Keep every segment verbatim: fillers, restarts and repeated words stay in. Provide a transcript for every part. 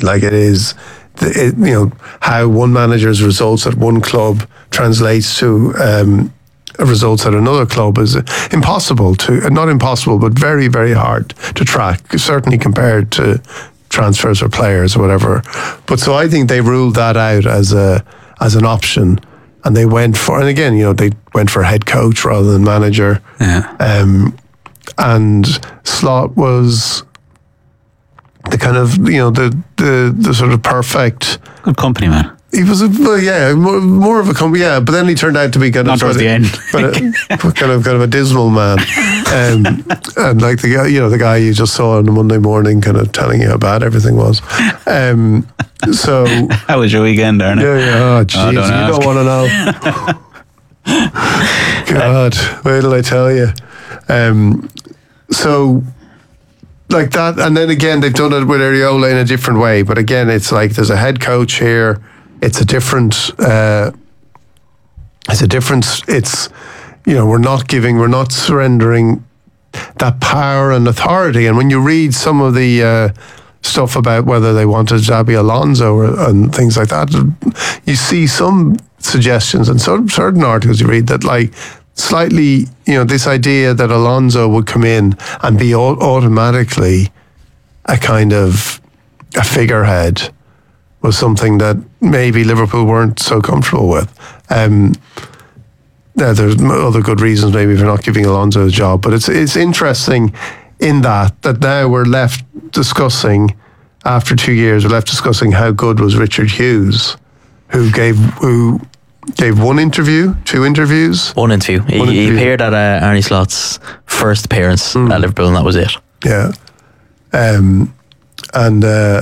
Like it is, it, you know, how one manager's results at one club translates to um, results at another club is impossible to, not impossible, but very, very hard to track, certainly compared to transfers or players or whatever. But so I think they ruled that out as a as an option, and they went for, and again, you know, they went for head coach rather than manager. Yeah. Um, and Slot was the kind of, you know, the the, the sort of perfect... Good company, man. He was, a, well, yeah, more, more of a company, yeah, but then he turned out to be kind Not of... towards the end. But a, kind of kind of a dismal man. Um, and like the guy, you know, the guy you just saw on a Monday morning kind of telling you how bad everything was. Um, so... How was your weekend, Darren? Yeah, yeah, oh, jeez, oh, don't you ask. don't want to know. God, wait till I tell you. Um, so... Like that, and then again, they've done it with Areola in a different way. But again, it's like there's a head coach here. It's a different. Uh, it's a different. It's, you know, we're not giving, we're not surrendering that power and authority. And when you read some of the uh, stuff about whether they wanted Xabi Alonso or, and things like that, you see some suggestions and some certain articles you read that like. Slightly, you know, this idea that Alonso would come in and be au- automatically a kind of a figurehead was something that maybe Liverpool weren't so comfortable with. Um, now, there's other good reasons maybe for not giving Alonso a job, but it's it's interesting in that that now we're left discussing, after two years, we're left discussing how good was Richard Hughes, who gave who. Gave one interview, two interviews. One interview. He, One he interview. appeared at uh, Arnie Slot's first appearance Mm. at Liverpool, and that was it. Yeah. Um, and uh,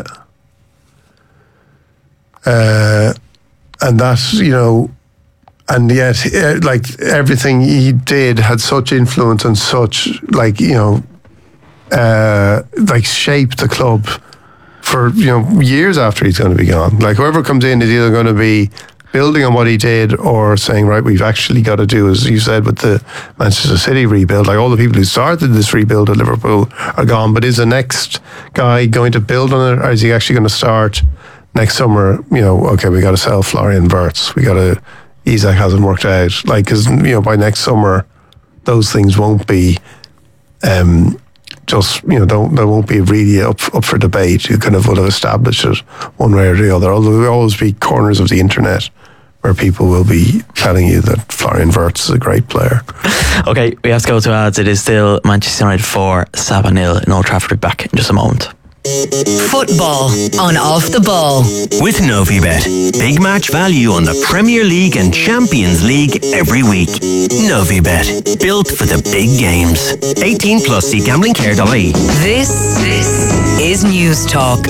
uh, and that, you know, and yet, uh, like, everything he did had such influence and such, like, you know, uh, like, shaped the club for, you know, years after he's going to be gone. Like, whoever comes in is either going to be building on what he did or saying, right, we've actually got to do, as you said, with the Manchester City rebuild, like all the people who started this rebuild at Liverpool are gone, but is the next guy going to build on it, or is he actually going to start next summer, you know, okay, we got to sell Florian Wirtz, we got to, Isak hasn't worked out, like, because, you know, by next summer, those things won't be, um, just, you know, don't, there won't be really up, up for debate. You kind of would have established it one way or the other, although there will always be corners of the internet where people will be telling you that Florian Wirtz is a great player. Okay, we have to go to ads. It is still Manchester United four, Saba nil in Old Trafford. Back in just a moment. Football on Off the Ball. With Novibet. Big match value on the Premier League and Champions League every week. Novibet. Built for the big games. eighteen plus, see gambling care dot I E. This, this is News Talk.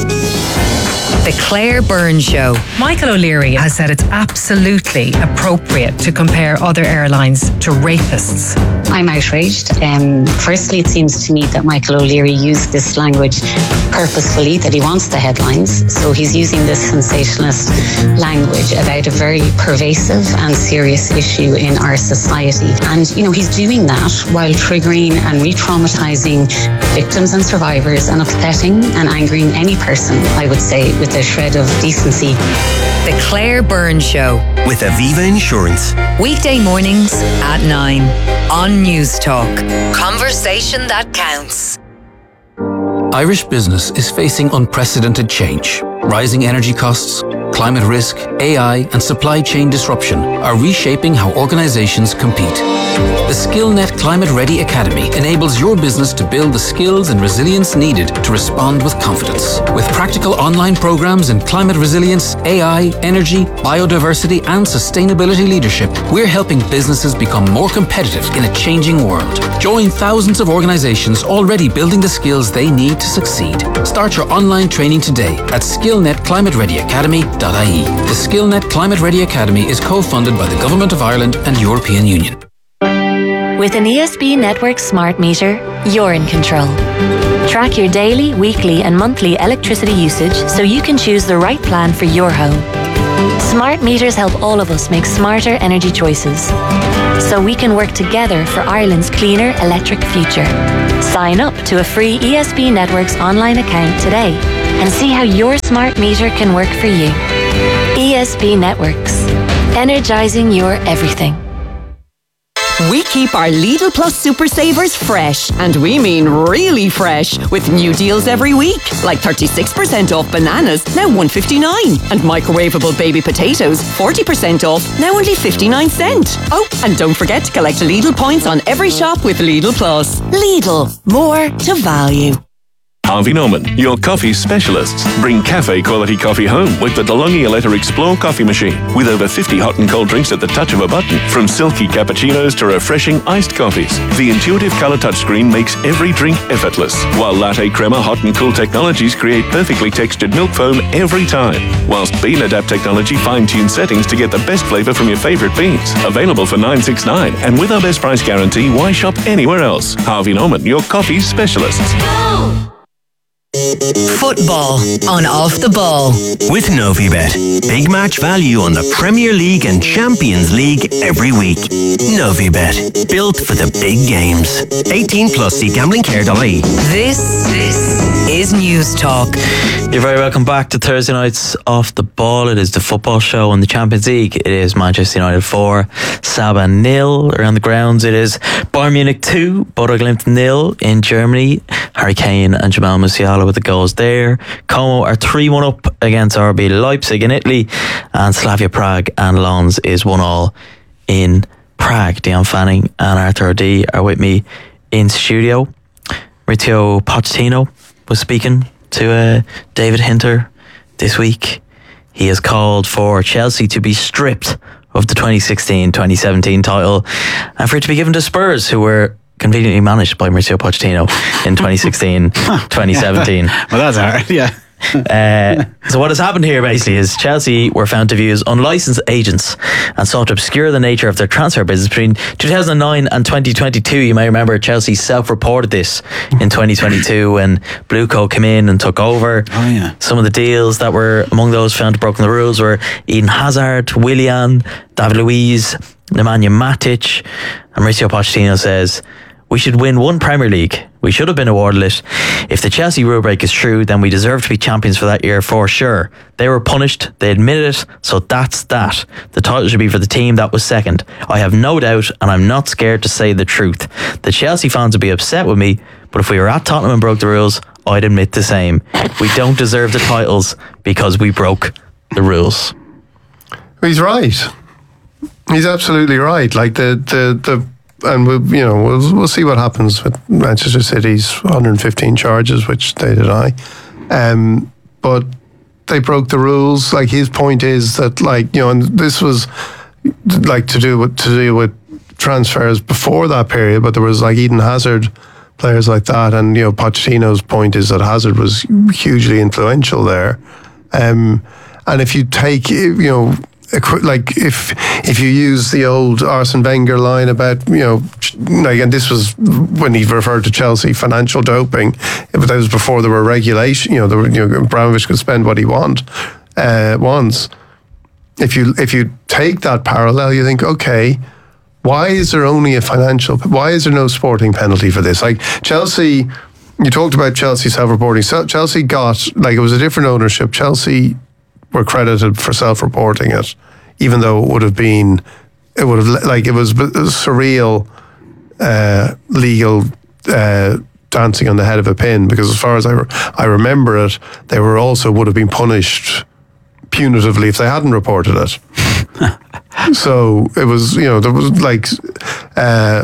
The Claire Byrne Show. Michael O'Leary has said it's absolutely appropriate to compare other airlines to rapists. I'm outraged. Um, firstly, it seems to me that Michael O'Leary used this language purposefully, that he wants the headlines. So he's using this sensationalist language about a very pervasive and serious issue in our society. And, you know, he's doing that while triggering and re-traumatizing victims and survivors and upsetting and angering any person, I would say, with a shred of decency. The Claire Byrne Show. With Aviva Insurance. Weekday mornings at nine on News Talk. Conversation that counts. Irish business is facing unprecedented change. Rising energy costs, climate risk, A I, and supply chain disruption are reshaping how organizations compete. The SkillNet Climate Ready Academy enables your business to build the skills and resilience needed to respond with confidence. With practical online programs in climate resilience, A I, energy, biodiversity, and sustainability leadership, we're helping businesses become more competitive in a changing world. Join thousands of organizations already building the skills they need to succeed. Start your online training today at skill net climate ready academy dot I E. The SkillNet Climate Ready Academy is co-funded by the Government of Ireland and European Union. With an E S B Network smart meter, you're in control. Track your daily, weekly and monthly electricity usage so you can choose the right plan for your home. Smart meters help all of us make smarter energy choices, so we can work together for Ireland's cleaner electric future. Sign up to a free E S B Networks online account today and see how your smart meter can work for you. E S B Networks. Energizing your everything. We keep our Lidl Plus Super Savers fresh, and we mean really fresh, with new deals every week, like thirty-six percent off bananas, now one fifty-nine, and microwavable baby potatoes, forty percent off, now only fifty-nine cent. Oh, and don't forget to collect Lidl points on every shop with Lidl Plus. Lidl, more to value. Harvey Norman, your coffee specialists. Bring cafe quality coffee home with the DeLonghi Aletta Explore coffee machine. With over fifty hot and cold drinks at the touch of a button. From silky cappuccinos to refreshing iced coffees. The intuitive colour touchscreen makes every drink effortless. While latte crema hot and cool technologies create perfectly textured milk foam every time. Whilst Bean Adapt technology fine-tunes settings to get the best flavour from your favourite beans. Available for nine sixty-nine, and with our best price guarantee, why shop anywhere else? Harvey Norman, your coffee specialists. Football on Off the Ball. With Novibet. Big match value on the Premier League and Champions League every week. Novibet. Built for the big games. eighteen plus, see gambling care dot I E. This, this is News Talk. You're very welcome back to Thursday night's Off the Ball. It is the football show in the Champions League. It is Manchester United four, Saba nil around the grounds. It is Bayern Munich two, Bodo Glimt nil in Germany. Harry Kane and Jamal Musiala with the goals there. Como are three one up against R B Leipzig in Italy, and Slavia Prague and Lens is one all in Prague. Dion Fanning and Arthur O'D are with me in studio. Mauricio Pochettino was speaking to uh, David Hinter this week. He has called for Chelsea to be stripped of the twenty sixteen twenty seventeen title and for it to be given to Spurs, who were conveniently managed by Mauricio Pochettino in twenty sixteen twenty seventeen. Well, that's hard, yeah. uh, so what has happened here basically is Chelsea were found to be as unlicensed agents and sought to obscure the nature of their transfer business between two thousand nine and twenty twenty-two. You may remember Chelsea self-reported this in twenty twenty-two when Blueco came in and took over. Oh yeah. Some of the deals that were among those found to have broken the rules were Eden Hazard, Willian, David Luiz, Nemanja Matic, and Mauricio Pochettino says, "We should win one Premier League. We should have been awarded it. If the Chelsea rule break is true, then we deserve to be champions for that year for sure. They were punished. They admitted it. So that's that. The title should be for the team that was second. I have no doubt, and I'm not scared to say the truth. The Chelsea fans would be upset with me, but if we were at Tottenham and broke the rules, I'd admit the same. We don't deserve the titles because we broke the rules." He's right. He's absolutely right. Like the the the. And we'll, you know, we'll we'll see what happens with Manchester City's one hundred fifteen charges, which they deny. Um, but they broke the rules. Like his point is that, like you know, and this was like to do with to do with transfers before that period. But there was like Eden Hazard, players like that, and you know, Pochettino's point is that Hazard was hugely influential there. Um, and if you take, you know. Like if if you use the old Arsene Wenger line about, you know, like, and this was when he referred to Chelsea financial doping, but that was before there were regulation. You know, there were, you know, Abramovich could spend what he want uh, wants. If you if you take that parallel, you think, okay, why is there only a financial? Why is there no sporting penalty for this? Like Chelsea, you talked about Chelsea self-reporting. So Chelsea got, like, it was a different ownership. Chelsea were credited for self-reporting it, even though it would have been, it would have, like, it was surreal uh, legal uh, dancing on the head of a pin, because as far as I, re- I remember it, they were also would have been punished punitively if they hadn't reported it. So it was, you know, there was like, uh,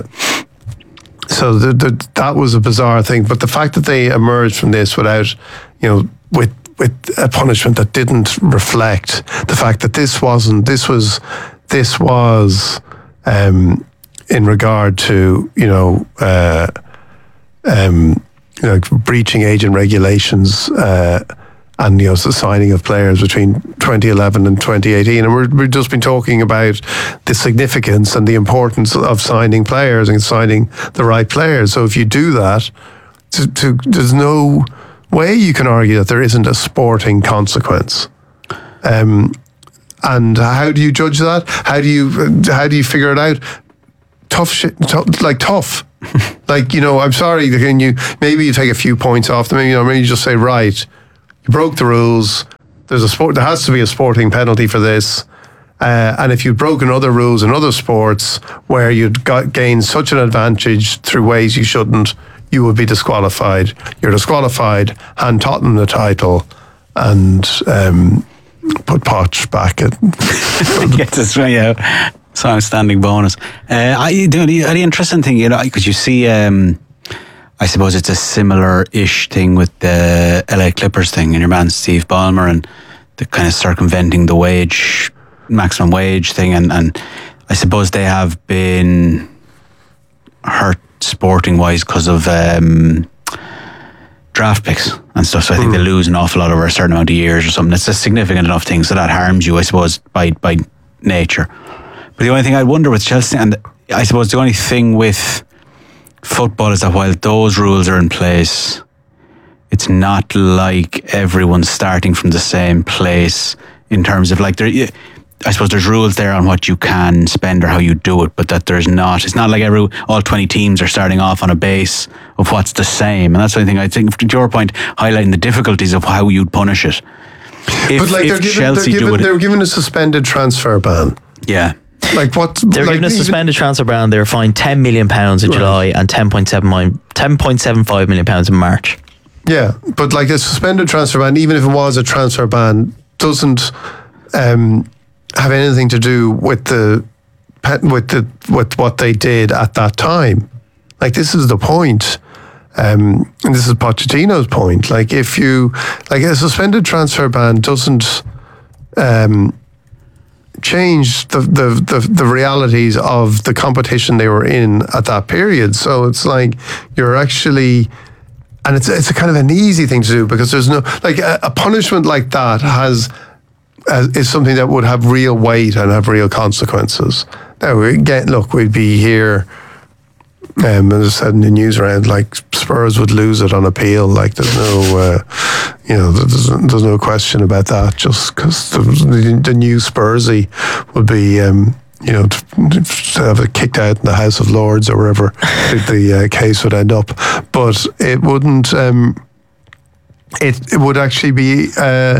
so the, the, that was a bizarre thing. But the fact that they emerged from this without, you know, with with a punishment that didn't reflect the fact that this wasn't, this was, this was um, in regard to, you know, uh, um, you know, breaching agent regulations uh, and, you know, the signing of players between twenty eleven and twenty eighteen. And we're, we've just been talking about the significance and the importance of signing players and signing the right players. So if you do that, to, to, there's no way you can argue that there isn't a sporting consequence. Um, and how do you judge that? How do you how do you figure it out? Tough shit, tough, like tough. Like, you know, I'm sorry, can you maybe you take a few points off them, you know, maybe you just say, right, you broke the rules. There's a sport. There has to be a sporting penalty for this. Uh, and if you've broken other rules in other sports where you'd got gained such an advantage through ways you shouldn't, you would be disqualified. You're disqualified. Hand Tottenham the title, and um, put Poch back at. Get this right out. It's an outstanding bonus. Uh, I, the, the, the interesting thing, you know, because you see, um, I suppose it's a similar-ish thing with the L A Clippers thing, and your man Steve Ballmer, and the kind of circumventing the wage. Maximum wage thing, and, and I suppose they have been hurt sporting wise because of um, draft picks and stuff. So I think mm. they lose an awful lot over a certain amount of years or something. It's a significant enough thing, so that harms you, I suppose, by by nature. But the only thing I wonder with Chelsea, and I suppose the only thing with football is that while those rules are in place, it's not like everyone's starting from the same place in terms of like there. I suppose there's rules there on what you can spend or how you do it, but that there's not. It's not like every all twenty teams are starting off on a base of what's the same, and that's the only thing I think. To your point, highlighting the difficulties of how you'd punish it. If, but like if they're given, Chelsea they're, given, do it, they're given a suspended transfer ban. Yeah. Like what? They're like given a suspended transfer ban. They were fined ten million pounds in right. July and ten point seven five million pounds in March. Yeah, but like a suspended transfer ban, even if it was a transfer ban, doesn't. Um, have anything to do with the with the with what they did at that time. Like, this is the point, um, and this is Pochettino's point. Like, if you like a suspended transfer ban doesn't um, change the, the the the realities of the competition they were in at that period. So it's like you're actually. And it's it's a kind of an easy thing to do because there's no like a, a punishment like that has. Uh, is something that would have real weight and have real consequences. Now, again, look, we'd be here, um, as I said in the news round, like Spurs would lose it on appeal. Like, there's no, uh, you know, there's, there's no question about that. Just because the, the, the new Spursy would be, um, you know, to, to have it kicked out in the House of Lords or wherever the, the uh, case would end up. But it wouldn't. Um, it it would actually be. Uh,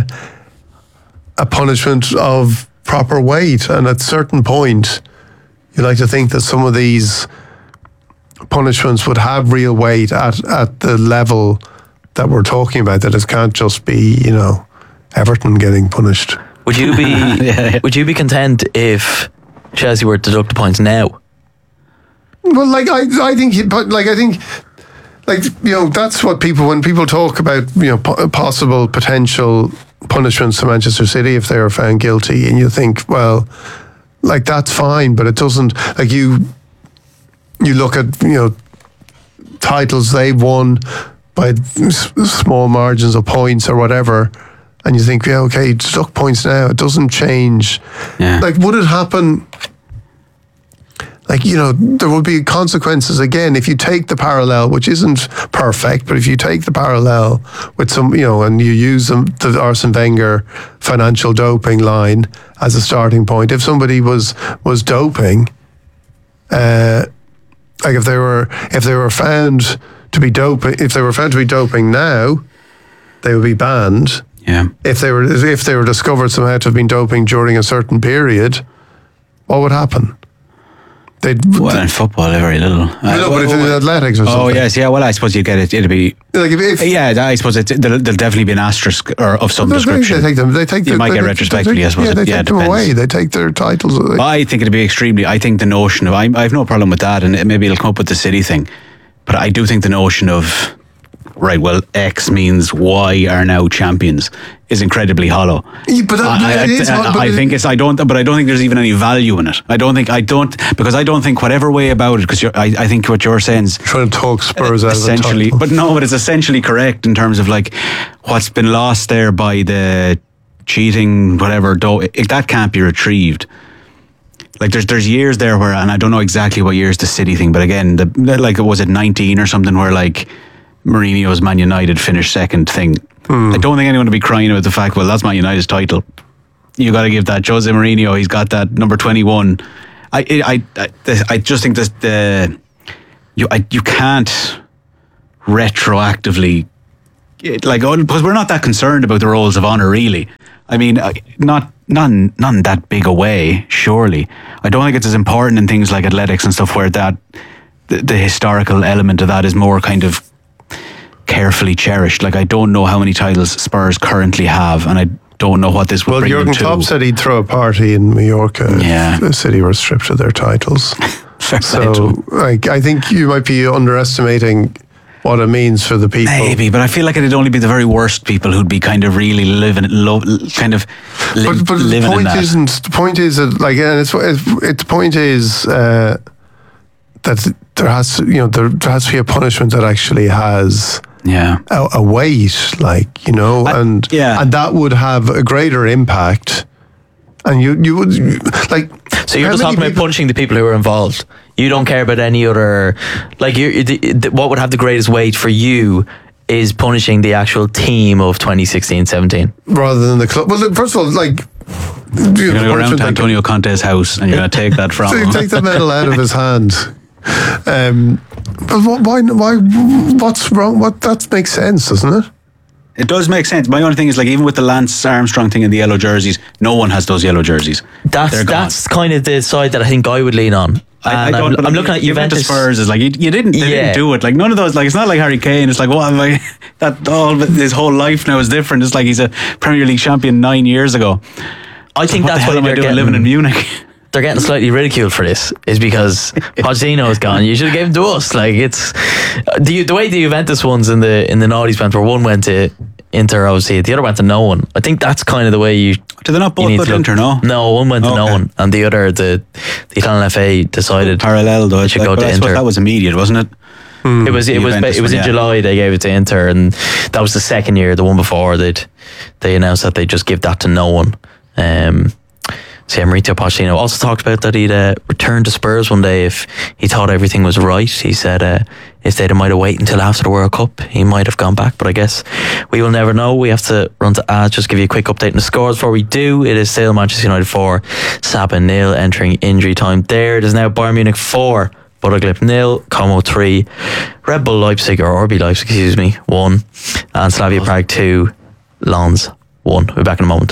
a punishment of proper weight, and at a certain point you like to think that some of these punishments would have real weight at, at the level that we're talking about, that it can't just be, you know, Everton getting punished. Would you be yeah. would you be content if Chelsea were to deduct the points now? Well, like I I think but like I think like you know that's what people when people talk about, you know, po- possible potential punishments to Manchester City if they were found guilty, and you think, well, like that's fine, but it doesn't, like you you look at, you know, titles they've won by s- small margins of points or whatever, and you think, yeah, okay, deduct points now, it doesn't change. Yeah. Like, would it happen? Like, you know, there will be consequences again if you take the parallel, which isn't perfect, but if you take the parallel with some, you know, and you use them, the Arsene Wenger financial doping line as a starting point. If somebody was was doping, uh, like if they were if they were found to be doping, if they were found to be doping now, they would be banned. Yeah. If they were if they were discovered somehow to have been doping during a certain period, what would happen? They'd, well, in football, very little. Uh, no, but if in athletics or something. Oh, yes, yeah, well, I suppose you'd get it. It'd be. Like if, if, yeah, I suppose it, there'll, there'll definitely be an asterisk or of some they, description. They take them. They take. You the, might they, get they, retrospectively, they, I suppose. Yeah, they it, take yeah, them depends. away. They take their titles away. I think it'd be extremely. I think the notion of. I, I have no problem with that, and it, maybe it'll come up with the City thing. But I do think the notion of. Right, well, X means Y are now champions is incredibly hollow. Yeah, but that, I, I, is, I, but I it, think it's. I don't. But I don't think there's even any value in it. I don't think. I don't because I don't think whatever way about it. Because I, I think what you're saying is trying to talk Spurs out essentially. Of the but no, but it's essentially correct in terms of like what's been lost there by the cheating, whatever. Though it, that can't be retrieved. Like there's there's years there where, and I don't know exactly what years the City thing, but again, the like was it nineteen or something where like. Mourinho's Man United finished second thing. Hmm. I don't think anyone would be crying about the fact, well, that's Man United's title. You got to give that Jose Mourinho. He's got that number twenty-one. I I I, I just think that the you I, you can't retroactively it, like, because we're not that concerned about the roles of honour, really. I mean, uh, not none none that big a way, surely. I don't think it's as important in things like athletics and stuff where that the, the historical element of that is more kind of carefully cherished. Like, I don't know how many titles Spurs currently have, and I don't know what this would well, bring Jurgen them to. Klopp said he'd throw a party in Mallorca yeah. if the city were stripped of their titles. So, like, I think you might be underestimating what it means for the people. Maybe, but I feel like it'd only be the very worst people who'd be kind of really living, lo- kind of li- but, but living the point in that. isn't. The point is that, like, and it's, it's it, the point is uh, that there has, you know, there, there has to be a punishment that actually has. Yeah, a, a weight, like, you know, I, and yeah. and that would have a greater impact. And you you would you, like. So you're just talking about punishing the people who are involved. You don't care about any other, like, you. What would have the greatest weight for you is punishing the actual team of twenty sixteen seventeen rather than the club. Well, first of all, like, you're going to go around to Antonio Conte's house and you're going to take that from so him. You take the medal out of his hand. Um, but why? Why? What's wrong? What that makes sense, doesn't it? It does make sense. My only thing is, like, even with the Lance Armstrong thing and the yellow jerseys, no one has those yellow jerseys. That's that's kind of the side that I think I would lean on. I, I don't, I'm, I'm looking at Juventus. Spurs is like, you, you didn't, they yeah. didn't do it. Like, none of those. Like, it's not like Harry Kane. It's like, what am I? That all his whole life now is different. It's like he's a Premier League champion nine years ago. I think what that's the hell why am I they're doing getting, living in Munich. They're getting slightly ridiculed for this, is because Pochettino is gone. You should have given to us. Like, it's the the way the Juventus ones in the in the noughties went, where one went to Inter, obviously, the other went to no one. I think that's kind of the way you. Did they not both go to Inter? No, no, one went to okay. no one, and the other, the the Italian F A decided parallel though. It should like, go but to I Inter. That was immediate, wasn't it? Hmm. It was. It was. It was in yeah. July. They gave it to Inter, and that was the second year. The one before, they they announced that they just give that to no one. Um, So Mauricio Pochettino also talked about that he'd uh, return to Spurs one day if he thought everything was right. He said uh, if they might have waited until after the World Cup, he might have gone back. But I guess we will never know. We have to run to ads. Just give you a quick update on the scores before we do. It is still Manchester United four, Saba nil, entering injury time there. It is now Bayern Munich four, Bodo Glimt nil, Como three, Red Bull Leipzig, or R B Leipzig, excuse me, one, and Slavia Prague two, Lens one. We'll be back in a moment.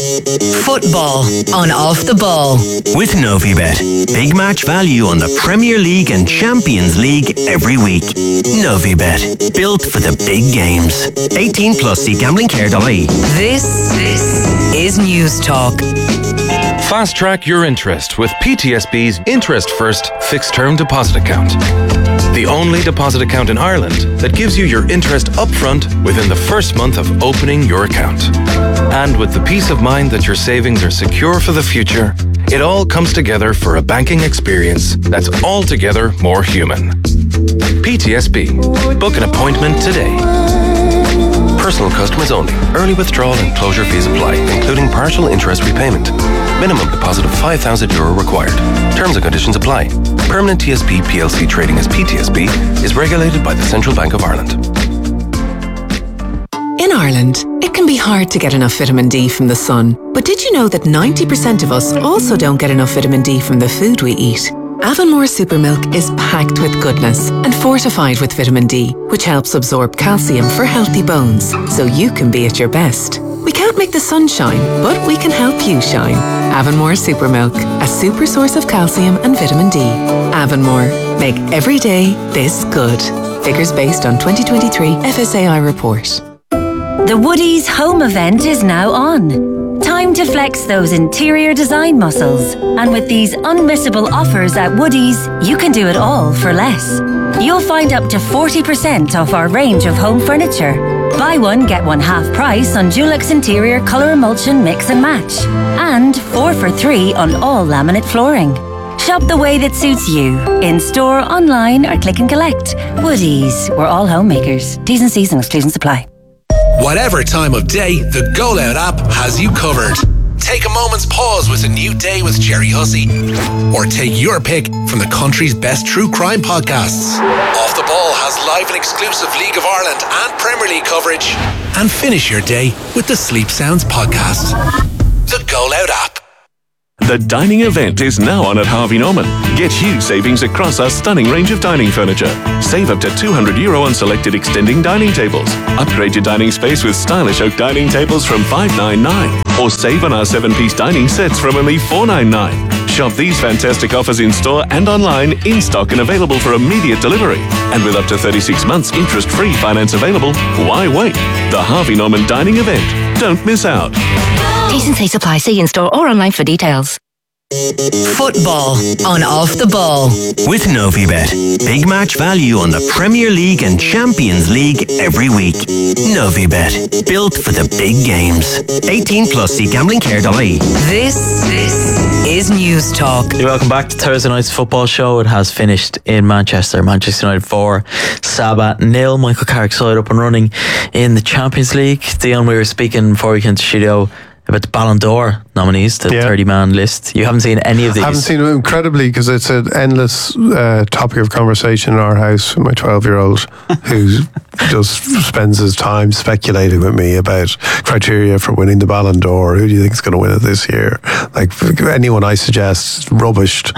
Football on Off the Ball. With Novibet. Big match value on the Premier League and Champions League every week. Novibet. Built for the big games. eighteen plus, see gambling care dot I E. This, this is News Talk. Fast track your interest with P T S B's Interest First Fixed Term Deposit Account. The only deposit account in Ireland that gives you your interest upfront within the first month of opening your account. And with the peace of mind that your savings are secure for the future, it all comes together for a banking experience that's altogether more human. P T S B. Book an appointment today. Personal customers only. Early withdrawal and closure fees apply, including partial interest repayment. Minimum deposit of five thousand euro required. Terms and conditions apply. Permanent T S B P L C trading as P T S B is regulated by the Central Bank of Ireland. In Ireland, it can be hard to get enough vitamin D from the sun. But did you know that ninety percent of us also don't get enough vitamin D from the food we eat? Avonmore Supermilk is packed with goodness and fortified with vitamin D, which helps absorb calcium for healthy bones, so you can be at your best. We can't make the sun shine, but we can help you shine. Avonmore Supermilk, a super source of calcium and vitamin D. Avonmore, make every day this good. Figures based on twenty twenty-three F S A I report. The Woodies home event is now on. Time to flex those interior design muscles. And with these unmissable offers at Woodies, you can do it all for less. You'll find up to forty percent off our range of home furniture. Buy one, get one half price on Dulux Interior Colour Emulsion Mix and Match. And four for three on all laminate flooring. Shop the way that suits you. In store, online, or click and collect. Woodies, we're all homemakers. T's and C's and exclusions apply. Whatever time of day, the Go Loud app has you covered. Take a moment's pause with A New Day with Jerry Hussey. Or take your pick from the country's best true crime podcasts. Off the Ball has live and exclusive League of Ireland and Premier League coverage. And finish your day with the Sleep Sounds podcast. The Go Loud app. The dining event is now on at Harvey Norman. Get huge savings across our stunning range of dining furniture. Save up to two hundred euro on selected extending dining tables. Upgrade your dining space with stylish oak dining tables from five ninety-nine. Or save on our seven-piece dining sets from only four ninety-nine. Shop these fantastic offers in store and online, in stock and available for immediate delivery. And with up to thirty-six months interest-free finance available, why wait? The Harvey Norman Dining Event. Don't miss out. T's and C's apply. See in store or online for details. Football on Off the Ball. With Novibet. Big match value on the Premier League and Champions League every week. Novibet. Built for the big games. eighteen plus. See gambling care dot I E. This, this is News Talk. You're welcome back to Thursday night's football show. It has finished in Manchester. Manchester United four, Saba nil. Michael Carrick side up and running in the Champions League. Dion, we were speaking before we came to the studio about the Ballon d'Or nominees, the Yeah. thirty-man list. You haven't seen any of these? I haven't seen it incredibly because it's an endless uh, topic of conversation in our house with my twelve-year-old who just spends his time speculating with me about criteria for winning the Ballon d'Or. Who do you think is going to win it this year? Like anyone I suggest, rubbished.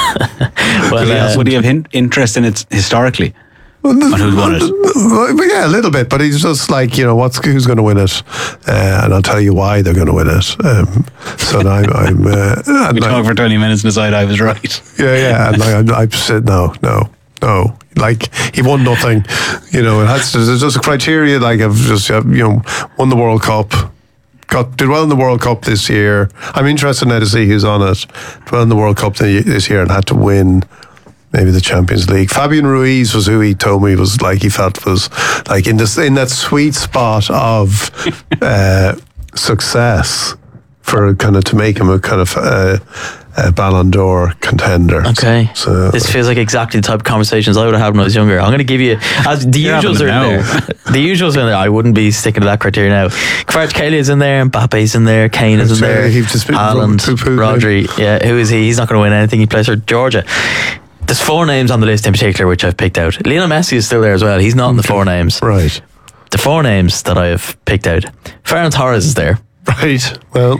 Well, uh, would he have hin- interest in it historically? On who's won it? Well, yeah, a little bit, but he's just like, you know, what's who's going to win it, uh, and I'll tell you why they're going to win it. Um, so I'm, I'm uh, we talked for twenty minutes and decided I was right. Yeah, yeah, and like, I, I said no, no, no. Like he won nothing, you know. It has to, there's just a criteria like of just uh, you know, won the World Cup. Got, did well in the World Cup this year. I'm interested now to see who's on it. Did well in the World Cup this year and had to win maybe the Champions League. Fabian Ruiz was who he told me was like he felt was like in this in that sweet spot of uh, success for kind of to make him a kind of uh, a Ballon d'Or contender. Okay. So this feels like exactly the type of conversations I would have had when I was younger. I'm going to give you, as the You're usuals are having in them there. The usuals are in there. I wouldn't be sticking to that criteria now. Kvaratskhelia is in there, Mbappe's in there, Kane is in there, He's just been Haaland, poo-pooed Rodri. Yeah, who is he? He's not going to win anything. He plays for Georgia. There's four names on the list in particular which I've picked out. Lionel Messi is still there as well. He's not in the four names. Right. The four names that I have picked out. Ferran Torres is there. Right. Well,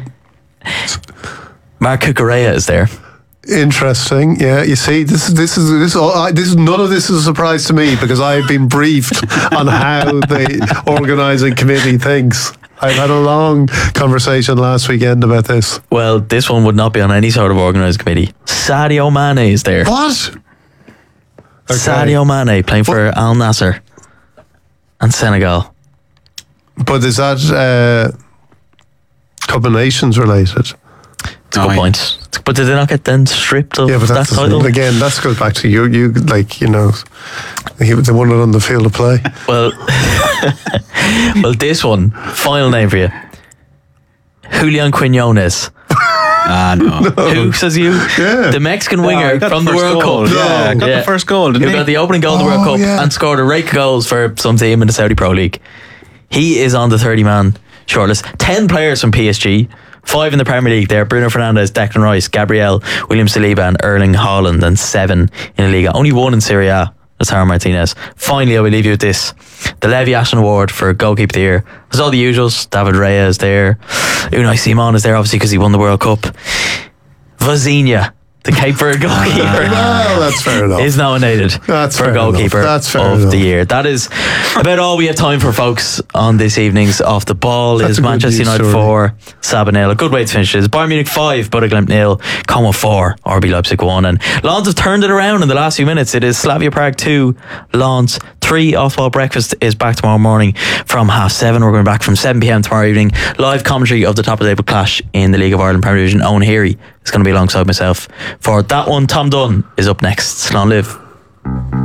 Marc Cucurella is there. interesting. Yeah, you see, this is this is this all. I, this is none of this is a surprise to me because I've been briefed on how the organising committee thinks. I've had a long conversation last weekend about this. Well, this one would not be on any sort of organised committee. Sadio Mane is there. What? Okay. Sadio Mane playing for Al Nassr and Senegal. But is that uh, Cup of Nations related? It's a good Oh, point. But did they not get then stripped of Yeah, but that that's title? again. That goes back to you. You like you know, he, they won it on the field of play. Well, well, this one, final name for you. Julian Quinones. Ah, no. Who says you? Yeah. The Mexican Yeah, winger he got from the the first World goal. Cup. Yeah, got the first goal, didn't Who he? got the opening goal of the World Oh, Cup yeah. and scored a rake of goals for some team in the Saudi Pro League. He is on the thirty-man shortlist. Ten players from P S G. Five in the Premier League there. Bruno Fernandes, Declan Rice, Gabriel, William Saliba and Erling Haaland, and seven in the Liga. Only one in Serie A. Lautaro Martinez. Finally, I will leave you with this. The Levi Ashton Award for Goalkeeper of the Year. There's all the usuals. David Raya is there. Unai Simon is there, obviously, because he won the World Cup. Vozinha, the Cape Verde goalkeeper, Well, that's fair enough. is nominated That's for fair goalkeeper enough. That's fair of enough. the year. That is about all we have time for, folks, on this evening's Off the Ball. That's Is a good Manchester news United story. four, Saba nil. A good way to finish it is Bayern Munich five, Borussia Glimt nil, Como four, R B Leipzig one. And Lons have turned it around in the last few minutes. It is Slavia Prague two, Lons three. Off Ball Breakfast is back tomorrow morning from half seven. We're going back from seven p.m. tomorrow evening. Live commentary of the top of the table clash in the League of Ireland Premier Division. Owen Heary is going to be alongside myself for that one. Tom Dunn is up next. Slán live.